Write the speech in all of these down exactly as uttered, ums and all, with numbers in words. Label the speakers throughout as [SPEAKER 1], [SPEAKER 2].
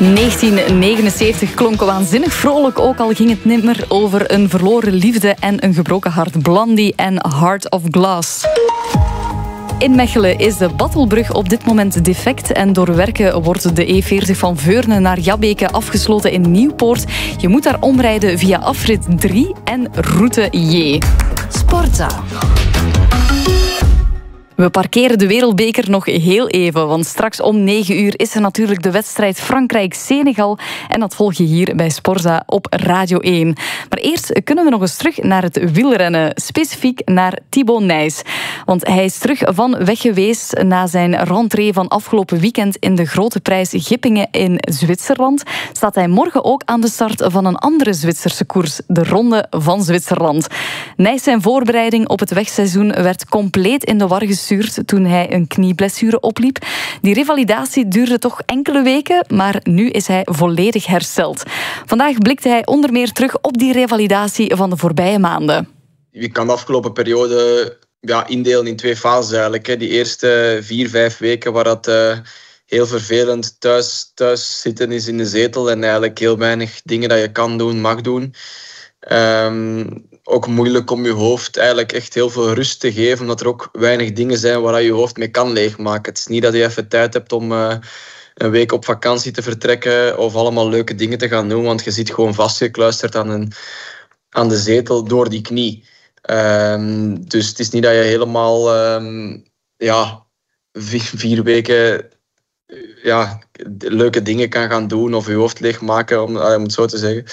[SPEAKER 1] negentien negenenzeventig klonk waanzinnig vrolijk, ook al ging het nimmer over een verloren liefde en een gebroken hart. Blondie en Heart of Glass. In Mechelen is de Battelbrug op dit moment defect en door werken wordt de E veertig van Veurne naar Jabbeke afgesloten in Nieuwpoort. Je moet daar omrijden via afrit drie en route J. Sportza. We parkeren de Wereldbeker nog heel even, want straks om negen uur is er natuurlijk de wedstrijd Frankrijk-Senegal en dat volg je hier bij Sporza op Radio één. Maar eerst kunnen we nog eens terug naar het wielrennen, specifiek naar Thibaut Nys. Want hij is terug van weg geweest na zijn rentree van afgelopen weekend in de Grote Prijs Gippingen in Zwitserland. Staat hij morgen ook aan de start van een andere Zwitserse koers, de Ronde van Zwitserland. Nys zijn voorbereiding op het wegseizoen werd compleet in de war gestuurd toen hij een knieblessure opliep. Die revalidatie duurde toch enkele weken, maar nu is hij volledig hersteld. Vandaag blikte hij onder meer terug op die revalidatie van de voorbije maanden.
[SPEAKER 2] Je kan de afgelopen periode ja, indelen in twee fases eigenlijk. Hè. Die eerste vier, vijf weken waar dat uh, heel vervelend thuis, thuis zitten is in de zetel en eigenlijk heel weinig dingen dat je kan doen, mag doen. Um, ook moeilijk om je hoofd eigenlijk echt heel veel rust te geven, omdat er ook weinig dingen zijn waar je je hoofd mee kan leegmaken. Het is niet dat je even tijd hebt om uh, een week op vakantie te vertrekken of allemaal leuke dingen te gaan doen, want je zit gewoon vastgekluisterd aan, een, aan de zetel door die knie. Um, dus het is niet dat je helemaal um, ja, vier, vier weken ja, leuke dingen kan gaan doen of je hoofd leegmaken, om, om het zo te zeggen.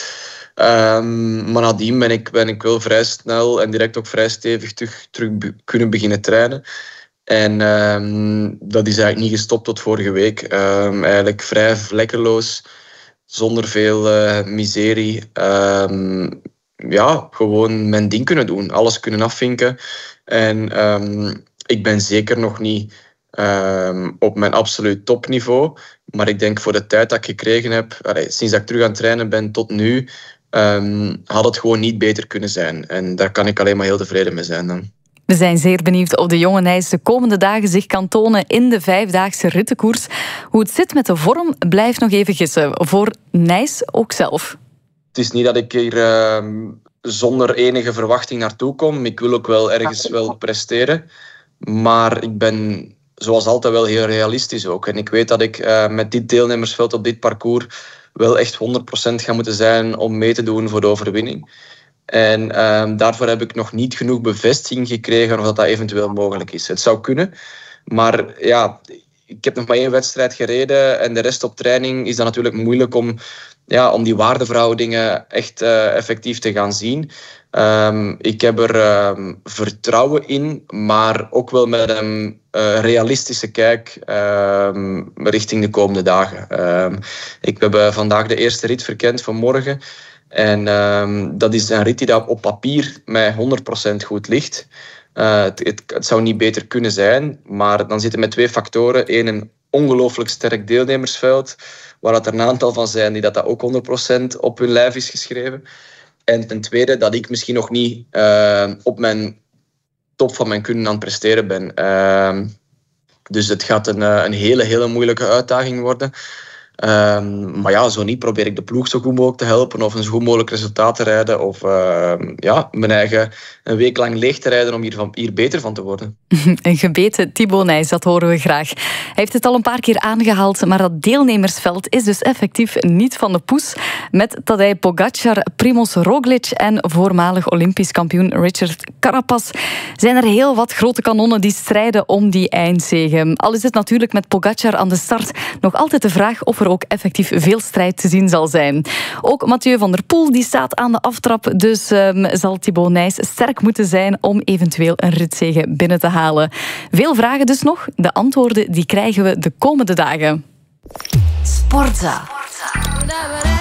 [SPEAKER 2] Um, maar nadien ben ik, ben ik wel vrij snel en direct ook vrij stevig terug, terug be- kunnen beginnen trainen. En um, dat is eigenlijk niet gestopt tot vorige week. Um, eigenlijk vrij vlekkeloos, zonder veel uh, miserie. Um, ja, gewoon mijn ding kunnen doen. Alles kunnen afvinken. En um, ik ben zeker nog niet um, op mijn absoluut topniveau. Maar ik denk voor de tijd dat ik gekregen heb, allee, sinds dat ik terug aan het trainen ben tot nu, Um, had het gewoon niet beter kunnen zijn. En daar kan ik alleen maar heel tevreden mee zijn dan.
[SPEAKER 1] We zijn zeer benieuwd of de jonge Nys de komende dagen zich kan tonen in de vijfdaagse rittenkoers. Hoe het zit met de vorm blijft nog even gissen. Voor Nys ook zelf.
[SPEAKER 2] Het is niet dat ik hier uh, zonder enige verwachting naartoe kom. Ik wil ook wel ergens wel presteren. Maar ik ben zoals altijd wel heel realistisch ook. En ik weet dat ik uh, met dit deelnemersveld op dit parcours wel echt honderd procent gaan moeten zijn om mee te doen voor de overwinning. En um, daarvoor heb ik nog niet genoeg bevestiging gekregen of dat, dat eventueel mogelijk is. Het zou kunnen, maar ja, ik heb nog maar één wedstrijd gereden en de rest op training is dan natuurlijk moeilijk om, ja, om die waardeverhoudingen echt uh, effectief te gaan zien. Um, ik heb er um, vertrouwen in, maar ook wel met een uh, realistische kijk um, richting de komende dagen. Um, ik heb uh, vandaag de eerste rit verkend van morgen. En um, dat is een rit die dat op papier mij honderd procent goed ligt. Uh, het, het, het zou niet beter kunnen zijn, maar dan zitten met twee factoren. Eén, een ongelooflijk sterk deelnemersveld, waar het er een aantal van zijn die dat, dat ook honderd procent op hun lijf is geschreven. En ten tweede, dat ik misschien nog niet uh, op mijn top van mijn kunnen aan het presteren ben. Uh, dus het gaat een, een hele, hele moeilijke uitdaging worden. Um, maar ja, zo niet probeer ik de ploeg zo goed mogelijk te helpen of een zo goed mogelijk resultaat te rijden of uh, ja, mijn eigen een week lang leeg te rijden om hier, van, hier beter van te worden.
[SPEAKER 1] Een gebeten Thibaut Nys, dat horen we graag. Hij heeft het al een paar keer aangehaald, maar dat deelnemersveld is dus effectief niet van de poes. Met Tadej Pogacar, Primož Roglič en voormalig Olympisch kampioen Richard Carapaz zijn er heel wat grote kanonnen die strijden om die eindzege. Al is het natuurlijk met Pogacar aan de start nog altijd de vraag of er ook effectief veel strijd te zien zal zijn. Ook Mathieu van der Poel die staat aan de aftrap, dus um, zal Thibaut Nys sterk moeten zijn om eventueel een ritzege binnen te halen. Veel vragen dus nog. De antwoorden die krijgen we de komende dagen. Sportza. Sportza.